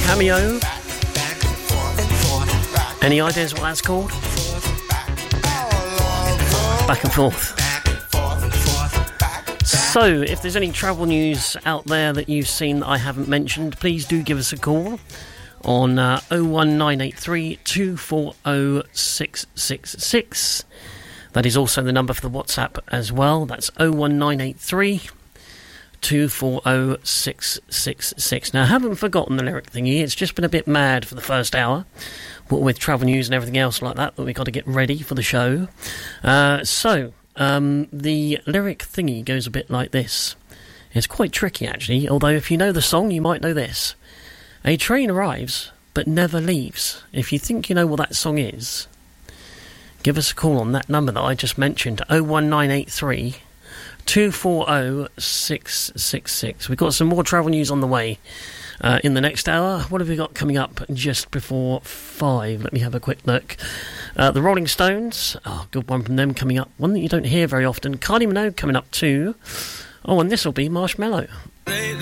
Cameo. Any ideas what that's called? Back and forth. So, if there's any travel news out there that you've seen that I haven't mentioned, please do give us a call on 01983 240 666. That is also the number for the WhatsApp as well. That's 01983 240 666. Now, I haven't forgotten the lyric thingy. It's just been a bit mad for the first hour, what with travel news and everything else like that we've got to get ready for the show. The lyric thingy goes a bit like this. It's quite tricky, actually, although if you know the song, you might know this. A train arrives, but never leaves. If you think you know what that song is, give us a call on that number that I just mentioned, 01983 240 666. We've got some more travel news on the way in the next hour. What have we got coming up just before 5? Let me have a quick look. The Rolling Stones. Good one from them coming up. One that you don't hear very often. Kylie Minogue coming up too. And this will be Marshmello.